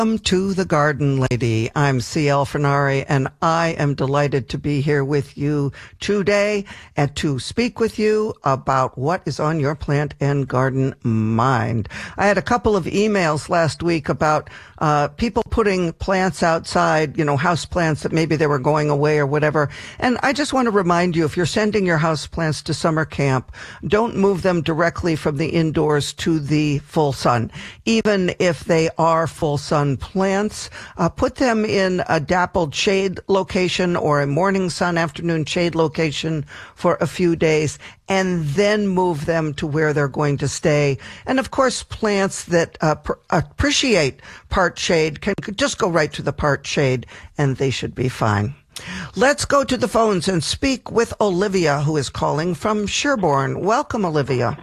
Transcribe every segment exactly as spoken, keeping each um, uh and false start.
Welcome to The Garden Lady. I'm C L Fernari, and I am delighted to be here with you today and to speak with you about what is on your plant and garden mind. I had a couple of emails last week about uh, people putting plants outside, you know, house plants that maybe they were going away or whatever. And I just want to remind you, if you're sending your house plants to summer camp, don't move them directly from the indoors to the full sun. Even if they are full sun plants, uh, put them in a dappled shade location or a morning sun, afternoon shade location for a few days, and then move them to where they're going to stay. And of course, plants that uh, pr- appreciate part shade can just go right to the part shade, and they should be fine. Let's go to the phones and speak with Olivia, who is calling from Sherborne. Welcome, Olivia.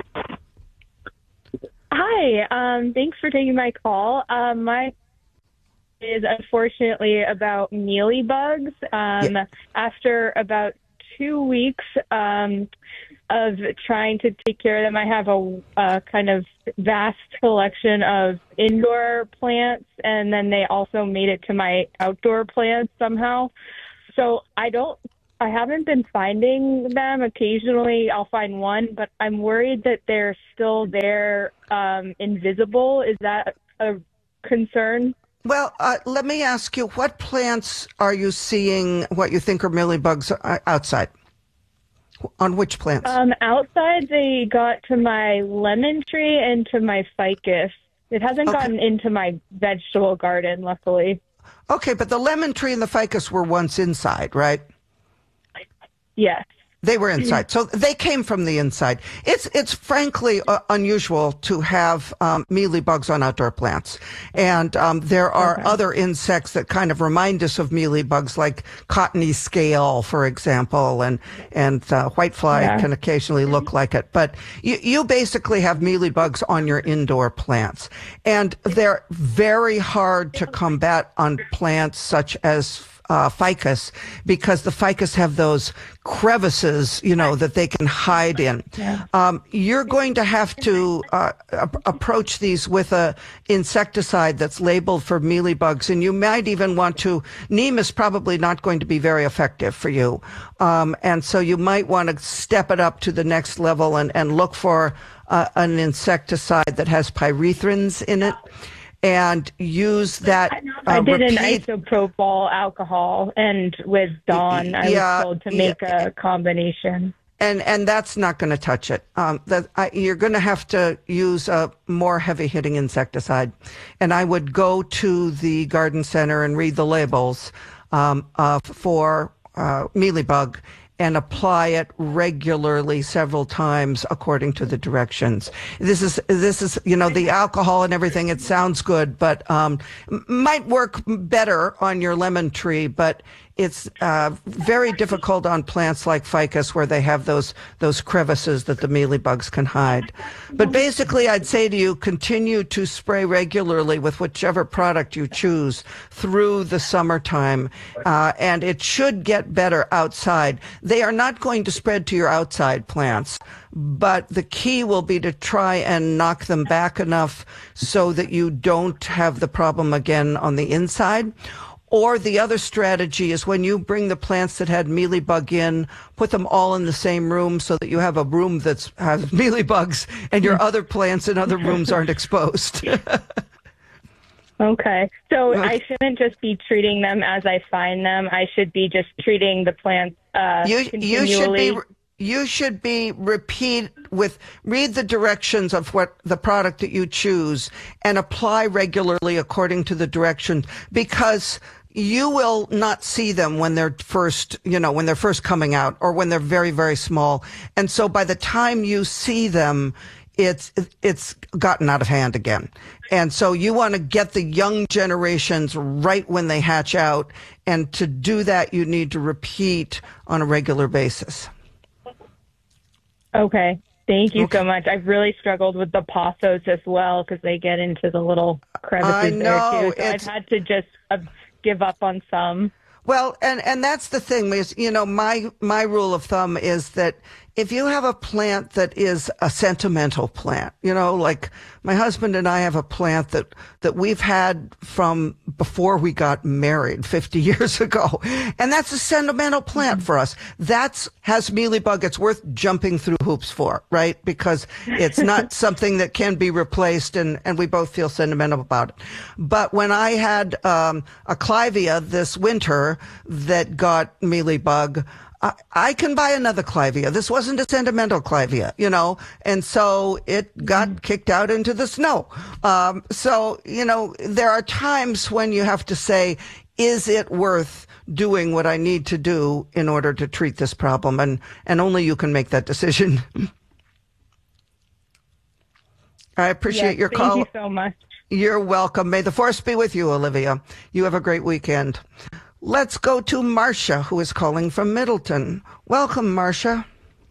Hi, um, thanks for taking my call. Um, my is unfortunately about mealybugs. Um, yeah. After about two weeks um, of trying to take care of them, I have a, a kind of vast collection of indoor plants, and then they also made it to my outdoor plants somehow. So I don't I haven't been finding them. Occasionally I'll find one, but I'm worried that they're still there, um, invisible. Is that a concern? Well, uh, let me ask you, what plants are you seeing what you think are mealybugs outside? On which plants? Um, outside they got to my lemon tree and to my ficus. It hasn't okay. gotten into my vegetable garden, luckily. Okay, but the lemon tree and the ficus were once inside, right? Yes. They were inside. So they came from the inside. It's it's frankly uh, unusual to have um, mealybugs on outdoor plants. And um, there are okay. other insects that kind of remind us of mealybugs, like cottony scale, for example, and, and uh, whitefly yeah. can occasionally look like it. But you, you basically have mealybugs on your indoor plants. And they're very hard to combat on plants such as Uh, ficus, because the ficus have those crevices, you know, that they can hide in. Yeah. Um, you're going to have to uh, a- approach these with a insecticide that's labeled for mealybugs, and you might even want to. Neem is probably not going to be very effective for you, um, and so you might want to step it up to the next level and, and look for uh, an insecticide that has pyrethrins in it. And use that. Uh, I did repeat. an isopropyl alcohol, and with Dawn, I yeah, was told to make yeah. a combination. And and that's not going to touch it. Um, that I, you're going to have to use a more heavy-hitting insecticide. And I would go to the garden center and read the labels um, uh, for uh, mealybug, and apply it regularly several times according to the directions. This is, this is, you know, the alcohol and everything, it sounds good, but um, might work better on your lemon tree, but it's uh, very difficult on plants like ficus where they have those those crevices that the mealybugs can hide. But basically, I'd say to you, continue to spray regularly with whichever product you choose through the summertime, uh, and it should get better outside. They are not going to spread to your outside plants, but the key will be to try and knock them back enough so that you don't have the problem again on the inside. Or the other strategy is when you bring the plants that had mealybug in, put them all in the same room so that you have a room that has mealybugs and your other plants in other rooms aren't exposed. Okay. So I shouldn't just be treating them as I find them. I should be just treating the plants uh, you, continually. You should be... You should be repeat with, read the directions of what the product that you choose and apply regularly according to the directions, because you will not see them when they're first, you know, when they're first coming out or when they're very, very small. And so by the time you see them, it's, it's gotten out of hand again. And so you want to get the young generations right when they hatch out. And to do that, you need to repeat on a regular basis. Okay. Thank you okay. so much. I've really struggled with the pothos as well because they get into the little crevices I know, there too. So I've had to just uh, give up on some. Well, and, and that's the thing is, you know, my, my rule of thumb is that if you have a plant that is a sentimental plant, you know, like my husband and I have a plant that, that we've had from before we got married fifty years ago. And that's a sentimental plant for us. That's has mealybug. It's worth jumping through hoops for, right? Because it's not something that can be replaced, and, and we both feel sentimental about it. But when I had um, a clivia this winter that got mealybug, I, I can buy another clivia. This wasn't a sentimental clivia, you know, and so it got mm-hmm. kicked out into the snow. Um, so, you know, there are times when you have to say, is it worth doing what I need to do in order to treat this problem? And, and only you can make that decision. I appreciate yes, your thank call. Thank you so much. You're welcome. May the force be with you, Olivia. You have a great weekend. Let's go to Marcia, who is calling from Middleton. Welcome, Marcia.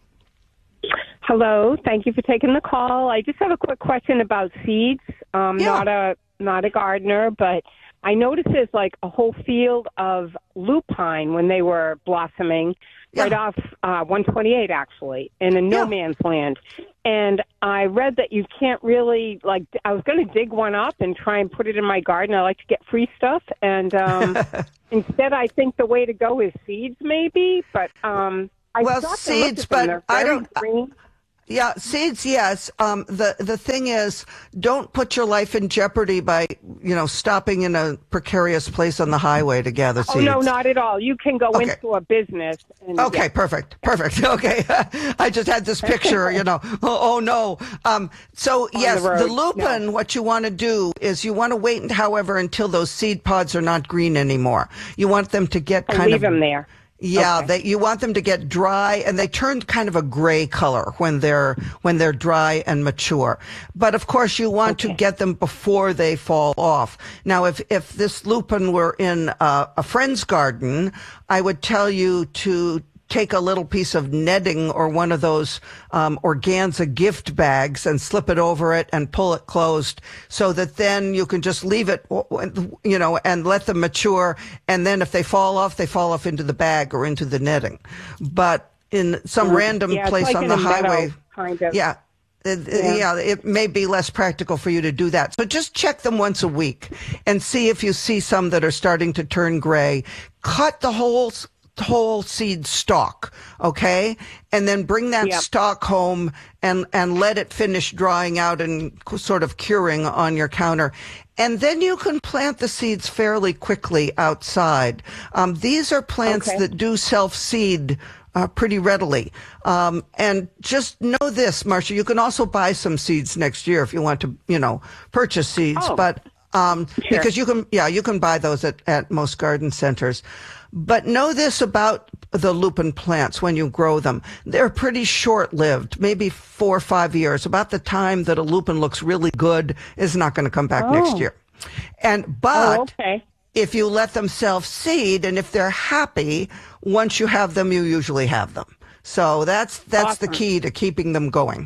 Hello. Thank you for taking the call. I just have a quick question about seeds. Um, yeah. Not a not a gardener, but I noticed there's like a whole field of lupine when they were blossoming, yeah. right off uh, one twenty-eight, actually, in a no yeah. man's land. And I read that you can't really, like, I was going to dig one up and try and put it in my garden. I like to get free stuff. And um, instead, I think the way to go is seeds, maybe. But um, I well, thought seeds, but I don't. Green. Yeah, seeds, yes. Um, the the thing is, don't put your life in jeopardy by, you know, stopping in a precarious place on the highway to gather seeds. Oh, no, not at all. You can go okay. into a business. And, okay, yeah. perfect, perfect. Okay, I just had this picture, you know. Oh, oh no. Um, so yes, the, the lupin. No. What you want to do is you want to wait, however, until those seed pods are not green anymore. You want them to get I'll kind leave of them there. Yeah, okay. they, you want them to get dry, and they turn kind of a gray color when they're when they're dry and mature. But of course, you want okay. to get them before they fall off. Now, if if this lupin were in uh, a friend's garden, I would tell you to take a little piece of netting or one of those um, organza gift bags and slip it over it and pull it closed so that then you can just leave it, you know, and let them mature. And then if they fall off, they fall off into the bag or into the netting. But in some mm, random yeah, place like on the highway, meadow, kind of. yeah. Yeah. yeah, it may be less practical for you to do that. So just check them once a week and see if you see some that are starting to turn gray. Cut the holes. whole seed stalk, okay? And then bring that yep. stalk home and, and let it finish drying out and sort of curing on your counter. And then you can plant the seeds fairly quickly outside. Um, these are plants okay. that do self-seed uh, pretty readily. Um, and just know this, Marcia, you can also buy some seeds next year if you want to, you know, purchase seeds. Oh, but um, sure. because you can, yeah, you can buy those at, at most garden centers. But know this about the lupin plants when you grow them. They're pretty short-lived, maybe four or five years. About the time that a lupin looks really good is not going to come back oh. next year. And but oh, okay. if you let them self-seed and if they're happy, once you have them, you usually have them. So that's that's awesome. the key to keeping them going.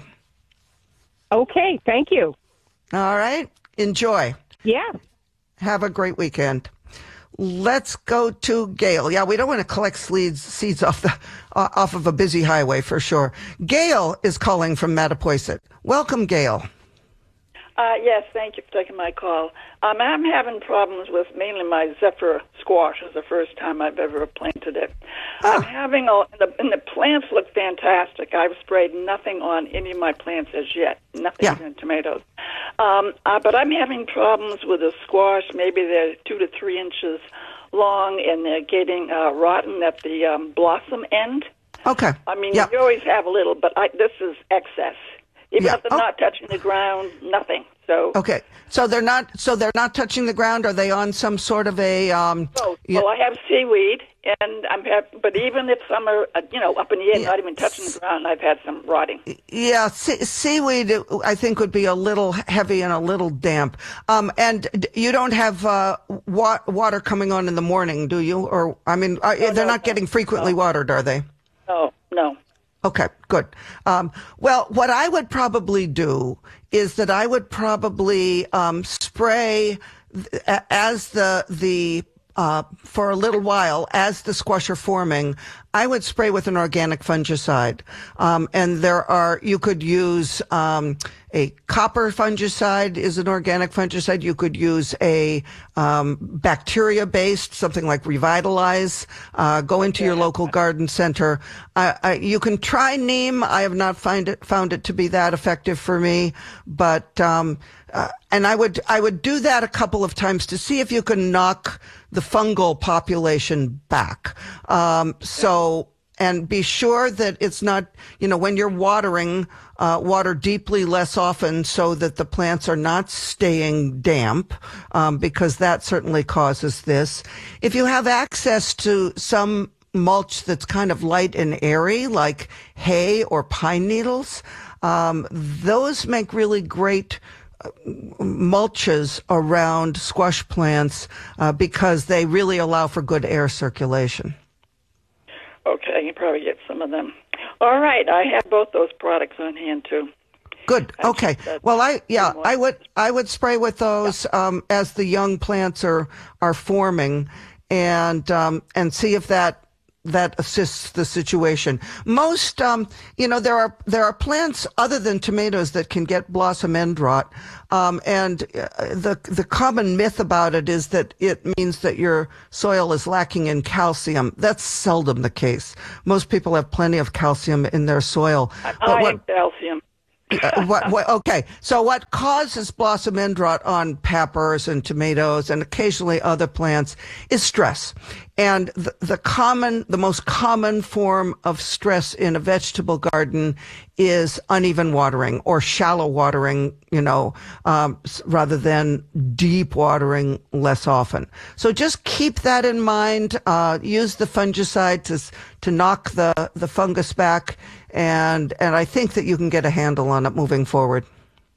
Okay, thank you. All right, enjoy. Yeah. Have a great weekend. Let's go to Gail. Yeah, we don't want to collect seeds, seeds off the uh, off of a busy highway for sure. Gail is calling from Mattapoisett. Welcome, Gail. Uh, yes, thank you for taking my call. Um, I'm having problems with mainly my Zephyr squash. It's the first time I've ever planted it. Ah. I'm having a, the, and the plants look fantastic. I've sprayed nothing on any of my plants as yet, nothing yeah. in tomatoes. Um, uh, but I'm having problems with the squash. Maybe they're two to three inches long, and they're getting uh, rotten at the um, blossom end. Okay. I mean, yeah. you always have a little, but I, this is excess. Even yeah. if they're oh. not touching the ground, nothing. So okay, so they're not. So they're not touching the ground. Are they on some sort of a? Um, oh, well, I have seaweed, and I'm. Have, but even if some are, uh, you know, up in the air, yeah. not even touching the ground, I've had some rotting. Yeah, se- seaweed, I think, would be a little heavy and a little damp. Um, and you don't have uh, wa- water coming on in the morning, do you? Or I mean, are, no, they're no, not no, getting frequently no. watered, are they? No, no. Okay, good. Um, well, what I would probably do is that I would probably um, spray th- as the the uh, for a little while as the squash are forming, I would spray with an organic fungicide. Um, and there are, you could use um, a copper fungicide is an organic fungicide. You could use a um, bacteria-based, something like Revitalize. Uh, go into your local garden center. Uh, I, you can try neem. I have not find it, found it to be that effective for me, but um, uh, and I would I would do that a couple of times to see if you can knock the fungal population back. Um, so, and be sure that it's not, you know, when you're watering, uh, water deeply less often so that the plants are not staying damp, um, because that certainly causes this. If you have access to some mulch that's kind of light and airy, like hay or pine needles, um, those make really great mulches around squash plants uh, because they really allow for good air circulation. Okay, I can probably get some of them. All right, I have both those products on hand too. Good. Okay. Well, I yeah, I would I would spray with those yeah. um, as the young plants are are forming, and um, and see if that. that assists the situation. Most, um, you know, there are there are plants other than tomatoes that can get blossom end rot, um, and uh, the the common myth about it is that it means that your soil is lacking in calcium. That's seldom the case. Most people have plenty of calcium in their soil. I like calcium. uh, what, what, okay, so what causes blossom end rot on peppers and tomatoes and occasionally other plants is stress. And the, the common, the most common form of stress in a vegetable garden is uneven watering or shallow watering, you know, um, rather than deep watering less often. So just keep that in mind. Uh, use the fungicide to to knock the the fungus back. And and I think that you can get a handle on it moving forward.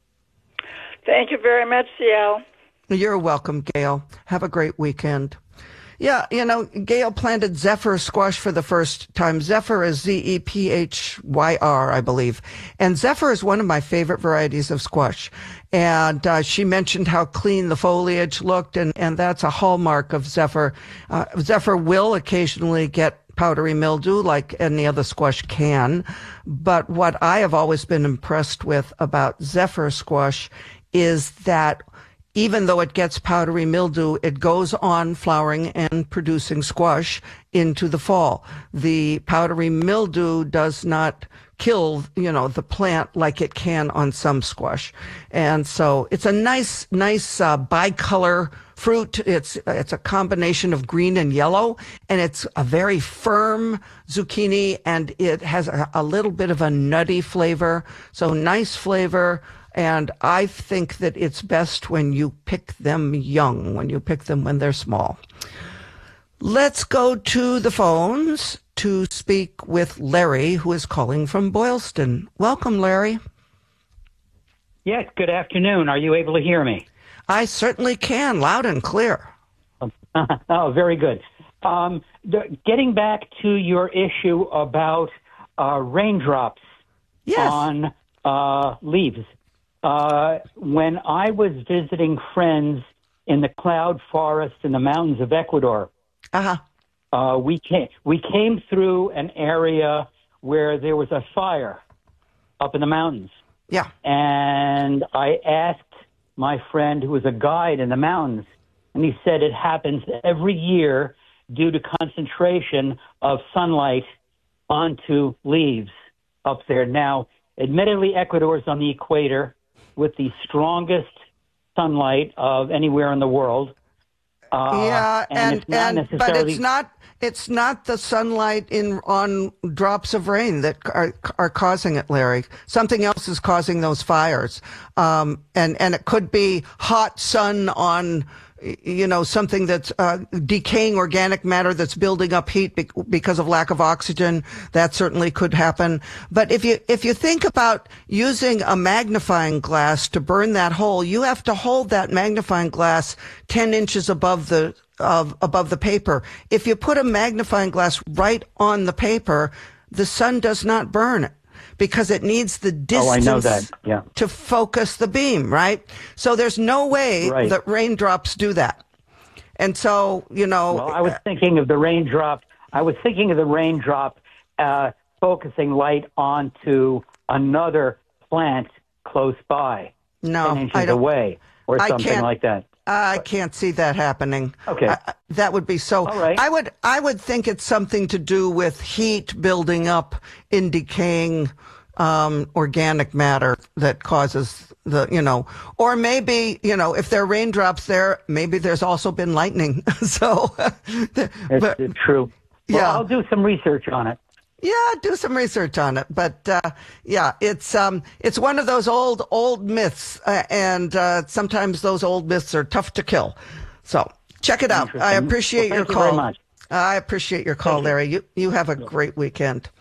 Thank you very much, Ciel. You're welcome, Gail. Have a great weekend. Yeah, you know, Gail planted Zephyr squash for the first time. Zephyr is Z E P H Y R, I believe. And Zephyr is one of my favorite varieties of squash. And uh, she mentioned how clean the foliage looked, and, and that's a hallmark of Zephyr. Uh, Zephyr will occasionally get powdery mildew like any other squash can. But what I have always been impressed with about Zephyr squash is that even though it gets powdery mildew, it goes on flowering and producing squash into the fall. The powdery mildew does not kill, you know, the plant like it can on some squash. And so it's a nice, nice uh, bicolor fruit. It's it's a combination of green and yellow, and it's a very firm zucchini, and it has a, a little bit of a nutty flavor. So nice flavor. And I think that it's best when you pick them young, when you pick them when they're small. Let's go to the phones to speak with Larry, who is calling from Boylston. Welcome, Larry. Yes, good afternoon. Are you able to hear me? I certainly can, loud and clear. Oh, very good. Um, the, getting back to your issue about uh, raindrops yes. on uh, leaves. Uh, when I was visiting friends in the cloud forest in the mountains of Ecuador, uh-huh. uh, we came we came through an area where there was a fire up in the mountains. Yeah. And I asked my friend who was a guide in the mountains, and he said it happens every year due to concentration of sunlight onto leaves up there. Now, admittedly, Ecuador is on the equator with the strongest sunlight of anywhere in the world. Uh, yeah, and, and, it's not and necessarily... but it's not it's not the sunlight in on drops of rain that are are causing it, Larry. Something else is causing those fires, um, and and it could be hot sun on, you know, something that's uh, decaying organic matter that's building up heat be- because of lack of oxygen. That certainly could happen. But if you if you think about using a magnifying glass to burn that hole, you have to hold that magnifying glass ten inches above the of above the paper. If you put a magnifying glass right on the paper, the sun does not burn it, because it needs the distance oh, I know that. Yeah. to focus the beam, right? So there's no way right. that raindrops do that. And so, you know. Well, I was thinking of the raindrop. I was thinking of the raindrop uh, focusing light onto another plant close by, no, ten inches I don't, away, or I something can't, like that. I can't see that happening. Okay. Uh, that would be so. All right. I would, I would think it's something to do with heat building up in decaying um, organic matter that causes the, you know, or maybe, you know, if there are raindrops there, maybe there's also been lightning. so, It's but, true. Well, yeah. I'll do some research on it. Yeah, do some research on it. But uh, yeah, it's um, it's one of those old old myths, uh, and uh, sometimes those old myths are tough to kill. So check it out. I appreciate well, your thank call. You very much. I appreciate your call, Larry. You you have a great weekend.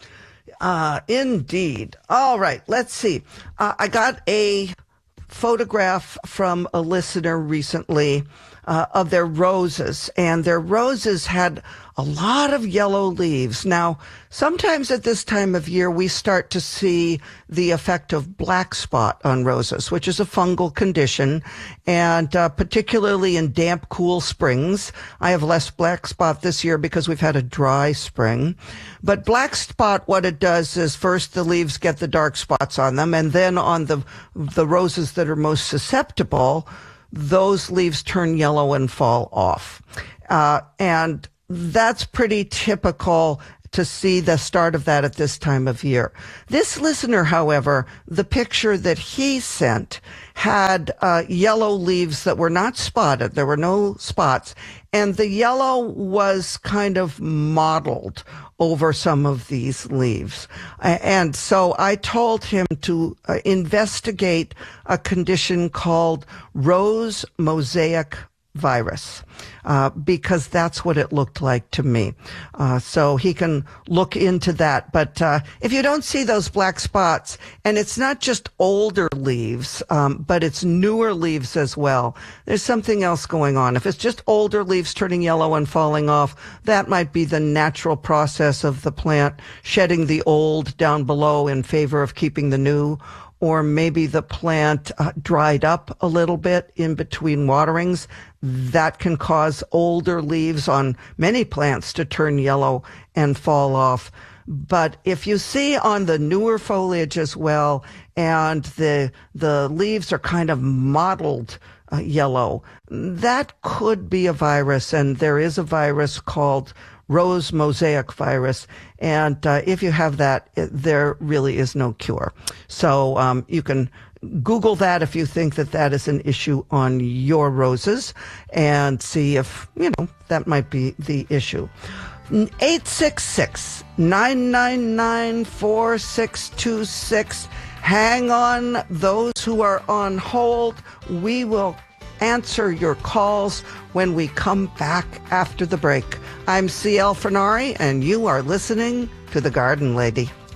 Uh, indeed. All right. Let's see. Uh, I got a photograph from a listener recently uh, of their roses, and their roses had a lot of yellow leaves. Now, sometimes at this time of year, we start to see the effect of black spot on roses, which is a fungal condition, and uh, particularly in damp, cool springs. I have less black spot this year because we've had a dry spring. But black spot, what it does is first the leaves get the dark spots on them, and then on the the roses that are most susceptible, those leaves turn yellow and fall off. Uh, and that's pretty typical to see the start of that at this time of year. This listener, however, the picture that he sent had uh, yellow leaves that were not spotted. There were no spots. And the yellow was kind of mottled over some of these leaves. And so I told him to uh, investigate a condition called rose mosaic virus, uh, because that's what it looked like to me. Uh, so he can look into that. But uh, if you don't see those black spots, and it's not just older leaves, um, but it's newer leaves as well, there's something else going on. If it's just older leaves turning yellow and falling off, that might be the natural process of the plant shedding the old down below in favor of keeping the new. Or maybe the plant uh, dried up a little bit in between waterings. That can cause older leaves on many plants to turn yellow and fall off. But if you see on the newer foliage as well, and the the leaves are kind of mottled uh, yellow, that could be a virus. And there is a virus called rose mosaic virus. And uh, if you have that, it, there really is no cure. So um, you can Google that if you think that that is an issue on your roses, and see if, you know, that might be the issue. eight six six, nine nine nine, four six two six. Hang on, those who are on hold. We will answer your calls when we come back after the break. I'm C L Fernari, and you are listening to The Garden Lady.